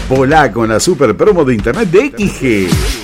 Volá con la super promo de internet de XG.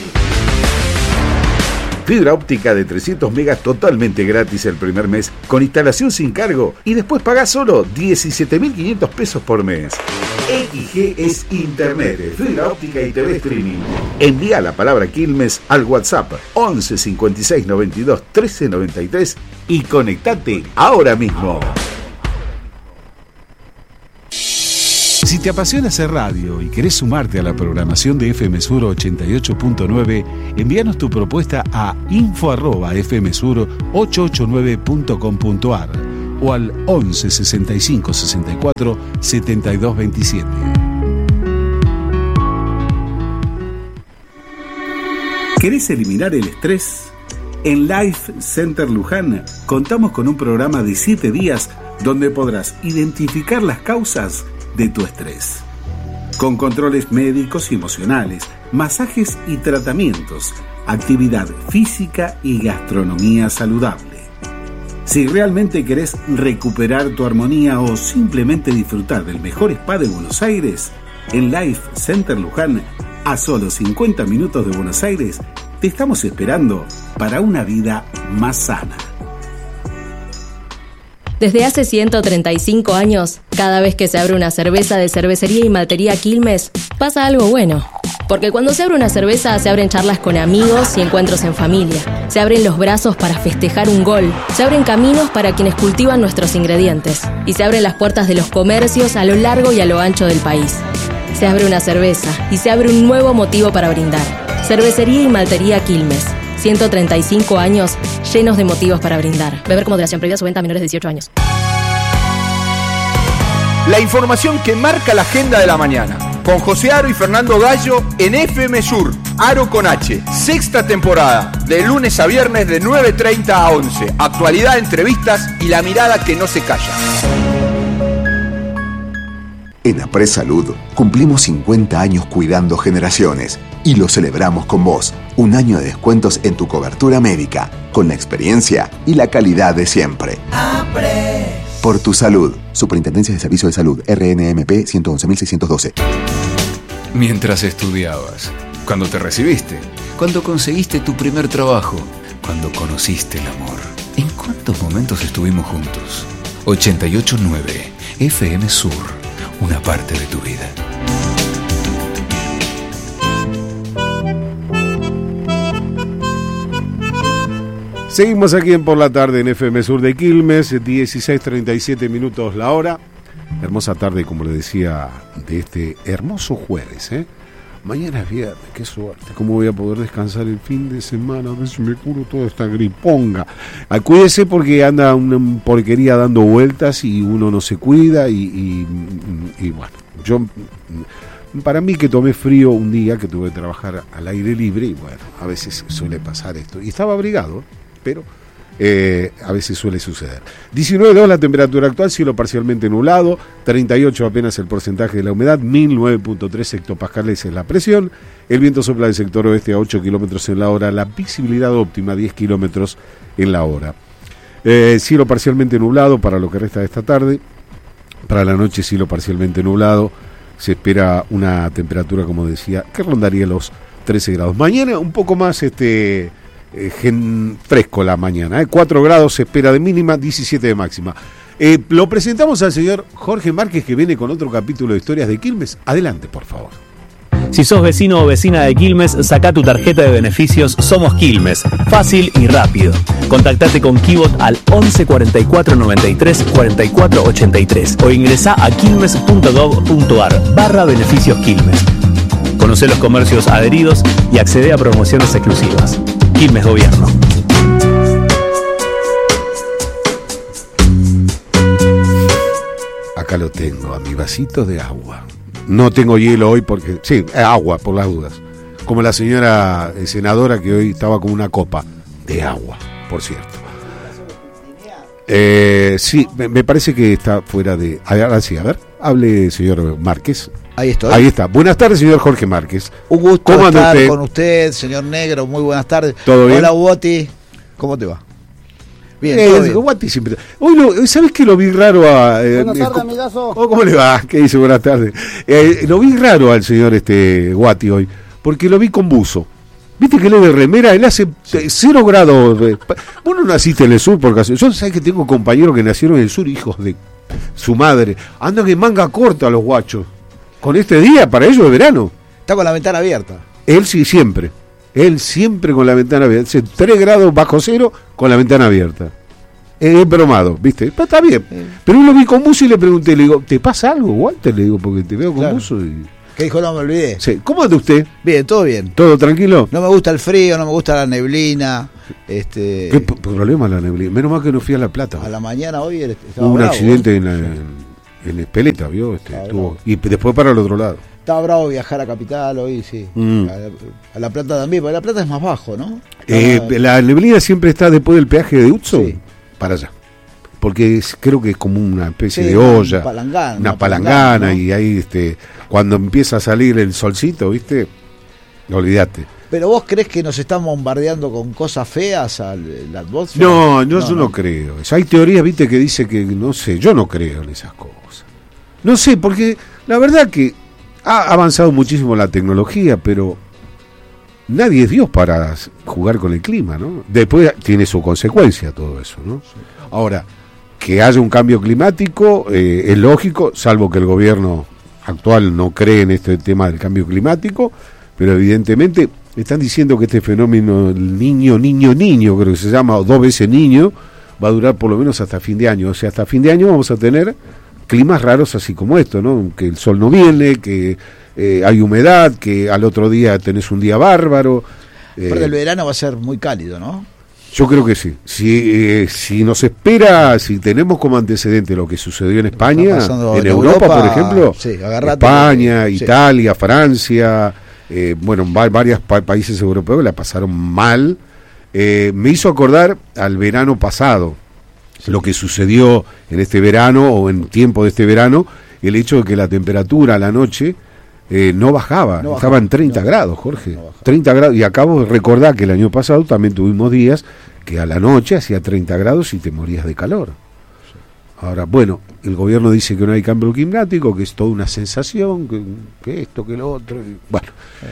Fibra óptica de 300 megas totalmente gratis el primer mes, con instalación sin cargo, y después pagás solo 17.500 pesos por mes. XG es internet, fibra óptica y TV streaming. Envía la palabra Quilmes al WhatsApp 11 56 92 13 93 y conectate ahora mismo. Si te apasiona hacer radio y querés sumarte a la programación de FM Sur 88.9, envíanos tu propuesta a info@fmsur889.com.ar o al 11 65 64 72 27. ¿Querés eliminar el estrés? En Life Center Luján contamos con un programa de 7 días donde podrás identificar las causas de tu estrés. Con controles médicos y emocionales, masajes y tratamientos, actividad física y gastronomía saludable. Si realmente querés recuperar tu armonía o simplemente disfrutar del mejor spa de Buenos Aires, en Life Center Luján, a solo 50 minutos de Buenos Aires, te estamos esperando para una vida más sana. Desde hace 135 años, cada vez que se abre una cerveza de Cervecería y Maltería Quilmes, pasa algo bueno. Porque cuando se abre una cerveza, se abren charlas con amigos y encuentros en familia. Se abren los brazos para festejar un gol. Se abren caminos para quienes cultivan nuestros ingredientes. Y se abren las puertas de los comercios a lo largo y a lo ancho del país. Se abre una cerveza y se abre un nuevo motivo para brindar. Cervecería y Maltería Quilmes. 135 años llenos de motivos para brindar. Beber con moderación, prohibida su venta a menores de 18 años. La información que marca la agenda de la mañana. Con José Aro y Fernando Gallo en FM Sur. Aro con H. Sexta temporada. De lunes a viernes de 9:30 a 11. Actualidad, entrevistas y la mirada que no se calla. En Apres Salud cumplimos 50 años cuidando generaciones y lo celebramos con vos. Un año de descuentos en tu cobertura médica, con la experiencia y la calidad de siempre. Apres. Por tu salud. Superintendencia de Servicios de Salud, RNMP 111.612. Mientras estudiabas, cuando te recibiste, cuando conseguiste tu primer trabajo, cuando conociste el amor. ¿En cuántos momentos estuvimos juntos? 88.9 FM Sur. Una parte de tu vida. Seguimos aquí en Por la Tarde en FM Sur de Quilmes, 16:37 minutos la hora. Hermosa tarde, como le decía, de este hermoso jueves, ¿eh? Mañana es viernes, qué suerte. ¿Cómo voy a poder descansar el fin de semana? A ver si me curo toda esta griponga. Cuídese porque anda una porquería dando vueltas y uno no se cuida y bueno, yo... Para mí que tomé frío un día que tuve que trabajar al aire libre y bueno, a veces suele pasar esto. Y estaba abrigado, pero a veces suele suceder. 19,2 la temperatura actual, cielo parcialmente nublado, 38 apenas el porcentaje de la humedad, 1009.3 hectopascales es la presión, el viento sopla del sector oeste a 8 kilómetros en la hora, la visibilidad óptima 10 kilómetros en la hora. Cielo parcialmente nublado para lo que resta de esta tarde, para la noche cielo parcialmente nublado, se espera una temperatura, como decía, que rondaría los 13 grados. Mañana un poco más fresco la mañana, 4 grados se espera de mínima, 17 de máxima. Lo presentamos al señor Jorge Márquez, que viene con otro capítulo de Historias de Quilmes. Adelante, por favor. Si sos vecino o vecina de Quilmes, sacá tu tarjeta de beneficios Somos Quilmes. Fácil y rápido. Contactate con Kibot al 11 44 93 44 83 o ingresá a quilmes.gov.ar/beneficios Quilmes. Conocé los comercios adheridos y accede a promociones exclusivas. Quilmes Gobierno. Acá lo tengo, a mi vasito de agua. No tengo hielo hoy porque... Sí, agua, por las dudas. Como la señora senadora que hoy estaba con una copa de agua, por cierto. Sí, me parece que está fuera de... Ahora sí, a ver, hable, señor Márquez. Ahí estoy. Ahí está. Buenas tardes, señor Jorge Márquez. Un gusto estar con usted, señor Negro. Muy buenas tardes. ¿Todo bien? Hola, Boti. ¿Cómo te va? Bien, todo bien. Guati siempre. Hoy ¿sabes qué lo vi raro a... Buenas tardes, amigazo. ¿Cómo le va? ¿Qué dice? Buenas tardes. Lo vi raro al señor Guati hoy, porque lo vi con buzo. Viste que él es de remera, él hace 0 grados. Vos no naciste en el sur, porque yo sé que tengo compañeros que nacieron en el sur, hijos de su madre. Andan en manga corta los guachos. Con este día, para ellos es verano. Está con la ventana abierta. Él sí, siempre. Él siempre con la ventana abierta. Hace 3 grados bajo cero con la ventana abierta. Es bromado, ¿viste? Pero está bien. Pero yo lo vi con buzo y le pregunté, le digo, ¿te pasa algo, Walter? Le digo, porque te veo con buzo y... ¿Qué dijo? No me olvidé. Sí. ¿Cómo anda usted? Bien, todo bien. ¿Todo tranquilo? No me gusta el frío, no me gusta la neblina. ¿Qué problema la neblina? Menos mal que no fui a La Plata. A la mañana hoy hubo un accidente en Espeleta, ¿vio? Y después para el otro lado. Estaba bravo viajar a Capital hoy, sí. A La Plata también, porque La Plata es más bajo, ¿no? La neblina siempre está después del peaje de Hudson, sí, para allá. Porque creo que es como una especie de olla, una palangana, ¿no? Y ahí cuando empieza a salir el solcito, ¿viste? Olvídate. ¿Pero vos crees que nos están bombardeando con cosas feas la atmósfera? No, yo no creo. Hay teorías, ¿viste? Que dice que, no sé, yo no creo en esas cosas. No sé, porque la verdad que ha avanzado muchísimo la tecnología, pero nadie es Dios para jugar con el clima, ¿no? Después tiene su consecuencia todo eso, ¿no? Ahora, que haya un cambio climático es lógico, salvo que el gobierno actual no cree en este tema del cambio climático, pero evidentemente están diciendo que este fenómeno, el niño, creo que se llama, o 2 veces niño, va a durar por lo menos hasta fin de año. O sea, hasta fin de año vamos a tener climas raros así como esto, ¿no? Que el sol no viene, que hay humedad, que al otro día tenés un día bárbaro. Pero el verano va a ser muy cálido, ¿no? Yo creo que sí. Si nos espera, si tenemos como antecedente lo que sucedió en España, en Europa, por ejemplo, sí, España, Italia, Francia, varios países europeos la pasaron mal. Me hizo acordar al verano pasado, lo que sucedió en este verano o en tiempo de este verano, el hecho de que la temperatura a la noche no bajaba, estaba en 30 grados, Jorge, 30 grados, y acabo de recordar que el año pasado también tuvimos días que a la noche hacía 30 grados y te morías de calor. Ahora, bueno, el gobierno dice que no hay cambio climático, que es toda una sensación, que esto, que lo otro, bueno.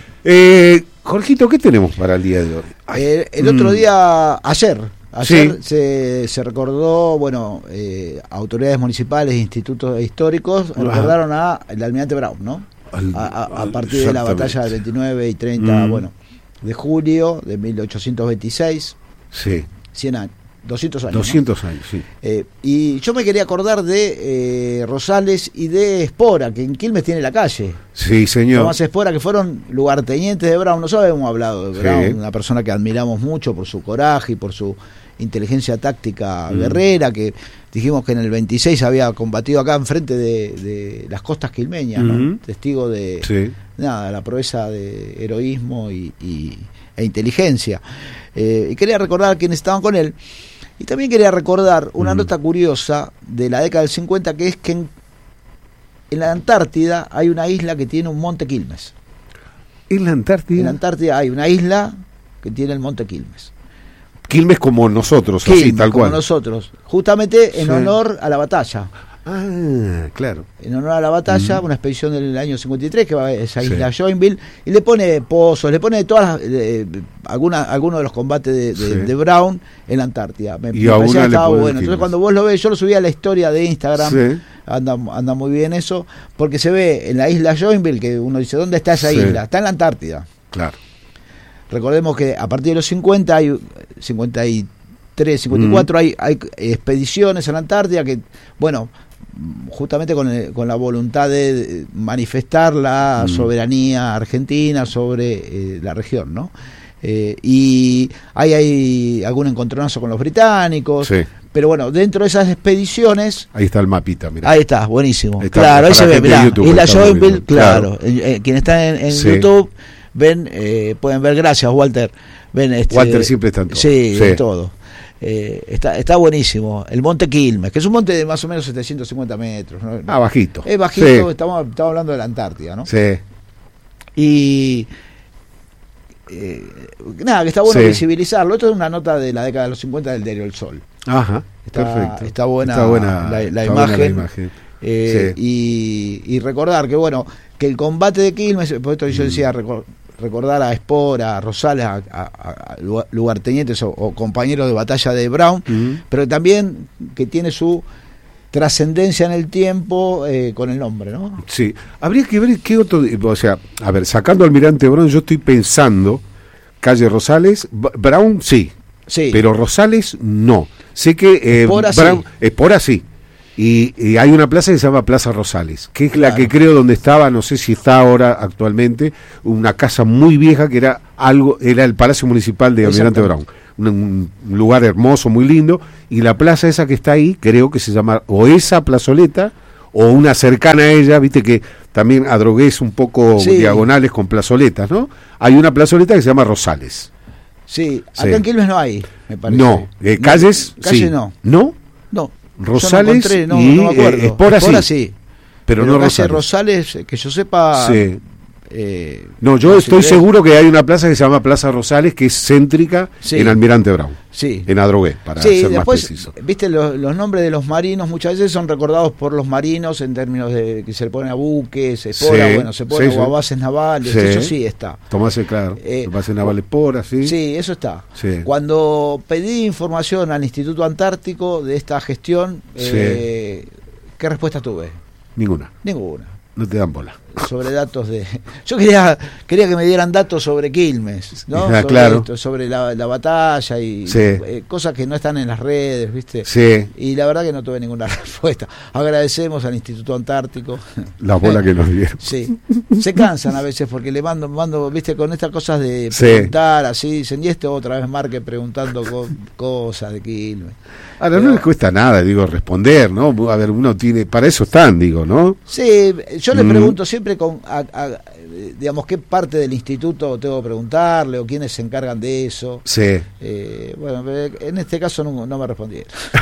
Jorgito, ¿qué tenemos para el día de hoy? El otro día, ayer sí, se recordó, autoridades municipales e institutos históricos recordaron al almirante Brown, ¿no? A partir de la batalla del 29 y 30, de julio de 1826. Sí. 100 años, 200 años. 200 años, sí. Y yo me quería acordar de Rosales y de Espora, que en Quilmes tiene la calle. Sí, señor. Tomás Espora, que fueron lugartenientes de Brown. Nosotros hemos hablado de Brown, una persona que admiramos mucho por su coraje y por su inteligencia táctica guerrera, que dijimos que en el 26 había combatido acá enfrente de las costas quilmeñas, ¿no? Testigo de la proeza de heroísmo e inteligencia. Y quería recordar a quienes estaban con él. Y también quería recordar una nota curiosa de la década del 50, que es que en la Antártida hay una isla que tiene un monte Quilmes. ¿En la Antártida? En la Antártida hay una isla que tiene el monte Quilmes. Quilmes como nosotros, Quilmes, así, tal como cual. Nosotros, justamente en honor a la batalla. Ah, claro. En honor a la batalla, una expedición del año 53 que va a esa isla Joinville, y le pone pozos, le pone todas algunos de los combates de Brown en la Antártida. Me parecía que estaba bueno. Entonces cuando vos lo ves, yo lo subí a la historia de Instagram, anda muy bien eso, porque se ve en la isla Joinville, que uno dice, ¿dónde está esa isla? Está en la Antártida. Claro. Recordemos que a partir de los 50 hay 53, 54 hay expediciones a la Antártida que, justamente con la voluntad de manifestar la soberanía argentina sobre la región, ¿no? Y hay algún encontronazo con los británicos, pero dentro de esas expediciones... Ahí está el mapita, mirá. Ahí está, buenísimo. Claro, ahí se ve, mirá, Isla Joinville, claro. Quienes están en YouTube ven, pueden ver, gracias Walter, ven Walter siempre está en todo. Sí, en todo. Está buenísimo. El monte Quilmes, que es un monte de más o menos 750 metros, ¿no? Bajito. Es bajito, estamos hablando de la Antártida, ¿no? Sí. Y nada, que está bueno Sí. visibilizarlo. Esto es una nota de la década de los 50 del diario El Sol. Ajá, Perfecto. Está buena, la la está buena imagen. Sí. Y recordar que bueno, que el combate de Quilmes, por esto yo decía, recordar a Espora, a Rosales, a lugartenientes o compañeros de batalla de Brown, pero también que tiene su trascendencia en el tiempo con el nombre, ¿no? Sí, habría que ver qué otro, o sea, a ver, sacando Almirante Brown, yo estoy pensando, calle Rosales, Brown sí, pero Rosales no. Sé que Espora Brown, sí. Espora sí. Y hay una plaza que se llama Plaza Rosales, que es la que creo donde estaba, no sé si está ahora actualmente, una casa muy vieja que era el Palacio Municipal de Almirante Brown. Un lugar hermoso, muy lindo, y la plaza esa que está ahí, creo que se llama o esa plazoleta, o una cercana a ella, viste que también Adrogués un poco diagonales con plazoletas, ¿no? Hay una plazoleta que se llama Rosales. Sí, acá en Quilmes no hay, me parece. No, calles, calle sí. no. ¿No? No. Rosales yo no y me acuerdo. Espora sí. Pero no calle Rosales. Rosales, que yo sepa. Sí. No, yo estoy seguro que hay una plaza que se llama Plaza Rosales, que es céntrica en Almirante Brown. Sí. En Adrogué, para ser después, más preciso. Viste, los nombres de los marinos muchas veces son recordados por los marinos en términos de que se le pone a buques, Espora, se pone a bases navales, eso sí está. Tomás, claro, bases navales Espora, sí. Sí, eso está. Sí. Cuando pedí información al Instituto Antártico de esta gestión, ¿qué respuesta tuve? Ninguna. No te dan bola. Sobre datos de... Yo quería que me dieran datos sobre Quilmes, ¿no? Sobre claro. Sobre la batalla y cosas que no están en las redes, ¿viste? Sí. Y la verdad que no tuve ninguna respuesta. Agradecemos al Instituto Antártico. La bola que nos dieron. Sí. Se cansan a veces porque le mando, ¿viste? Con estas cosas de preguntar, así, dicen, y otra vez Marque preguntando cosas de Quilmes. Ahora, no les cuesta nada, responder, ¿no? A ver, uno tiene... Para eso están, ¿no? Sí, yo le pregunto siempre digamos, qué parte del instituto tengo que preguntarle o quiénes se encargan de eso. Sí. Bueno, en este caso no me respondieron.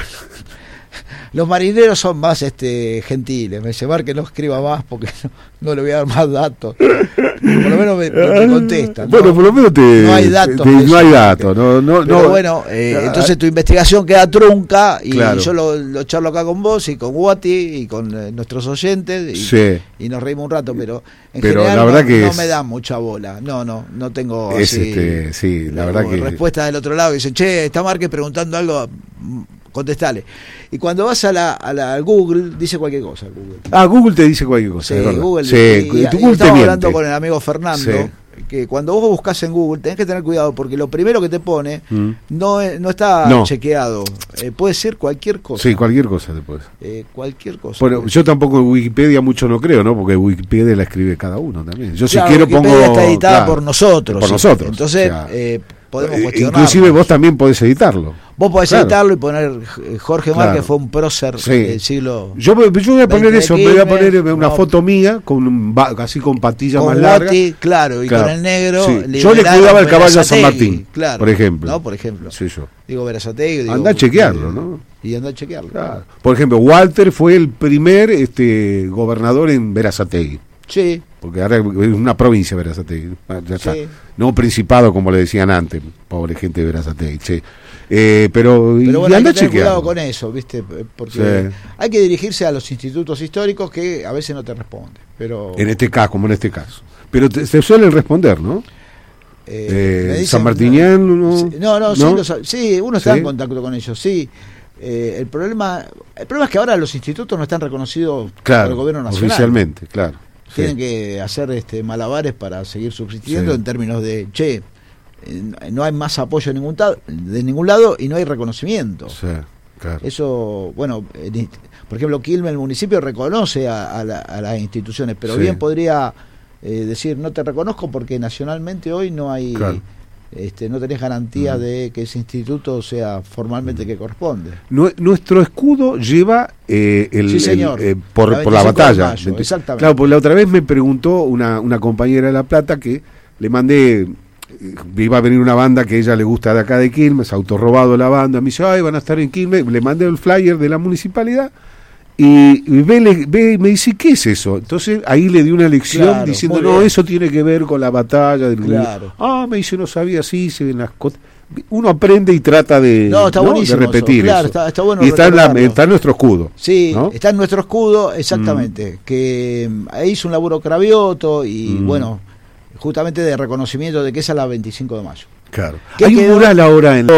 Los marineros son más gentiles. Me dice, que no escriba más porque no le voy a dar más datos. Por lo menos me contestan. Bueno, por lo menos no hay datos. No hay datos. Pero bueno, entonces tu investigación queda trunca y claro. yo lo charlo acá con vos y con Guati y con nuestros oyentes y nos reímos un rato, pero en general la verdad no me da mucha bola. No tengo así, sí, la verdad que respuesta del otro lado. Dicen, está Marque preguntando algo, contestale. Y cuando vas a la Google, dice cualquier cosa. Google te dice cualquier cosa. Sí, Google. Google estamos hablando con el amigo Fernando, que cuando vos buscas en Google tenés que tener cuidado porque lo primero que te pone no está chequeado. Puede ser cualquier cosa. Sí, cualquier cosa después. Cualquier cosa. Bueno, yo tampoco en Wikipedia mucho no creo, ¿no? Porque Wikipedia la escribe cada uno también. Yo si quiero Wikipedia pongo... está editada por nosotros. Por nosotros. Entonces... podemos cuestionar. Inclusive vos también podés editarlo. Vos podés editarlo y poner Jorge Márquez fue un prócer del siglo. Yo voy a poner eso, me voy a poner una foto mía con así con patillas más largas. Claro, y con el negro. Sí. Yo le cuidaba el caballo a San Martín, por ejemplo. No, por ejemplo. Sí, yo. Digo Berazategui. Anda a chequearlo, ¿no? Y anda a chequearlo. Claro. Por ejemplo, Walter fue el primer gobernador en Berazategui. Sí. Porque ahora es una provincia Berazategui, ya está. No principado como le decían antes, pobre gente de Berazategui. Pero bueno, hay que tener cuidado con eso, ¿viste? Porque hay que dirigirse a los institutos históricos que a veces no te responden. Pero en este caso, como en este caso. Pero te suelen responder, ¿no? Dicen, San Martiniano, ¿no? Sí, uno está en contacto con ellos, sí. El problema es que ahora los institutos no están reconocidos por el gobierno nacional. Oficialmente, claro. Tienen que hacer malabares para seguir subsistiendo en términos de, no hay más apoyo de ningún lado y no hay reconocimiento. Sí, claro. Eso, bueno, por ejemplo, Quilmes, el municipio reconoce a las instituciones, pero bien podría decir, no te reconozco porque nacionalmente hoy no hay... Claro. No tenés garantía de que ese instituto sea formalmente que corresponde. Nuestro escudo lleva por la batalla. Exactamente. Claro, porque la otra vez me preguntó una compañera de La Plata que le mandé, iba a venir una banda que a ella le gusta de acá de Quilmes, autorrobado la banda, me dice, van a estar en Quilmes, le mandé el flyer de la municipalidad y ve y me dice, ¿qué es eso? Entonces ahí le di una lección, Claro, diciendo, muy no, bien. eso tiene que ver con la batalla del Claro. me dice, no sabía, sí, se ven las cosas. Uno aprende y trata de, No, está buenísimo de repetir eso. Claro, eso. está bueno y está recordarlo. está en nuestro escudo. Sí, ¿no? está en nuestro escudo, exactamente. Que hizo un laburo Cravioto y bueno, justamente de reconocimiento de que esa es la 25 de mayo. Claro. ¿Qué Hay un quedó? mural ahora en